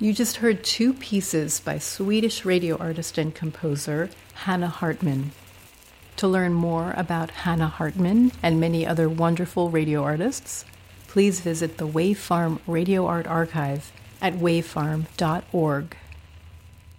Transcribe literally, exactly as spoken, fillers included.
You just heard two pieces by Swedish radio artist and composer Hannah Hartman. To learn more about Hannah Hartman and many other wonderful radio artists, please visit the Wave Farm Radio Art Archive at wavefarm dot org.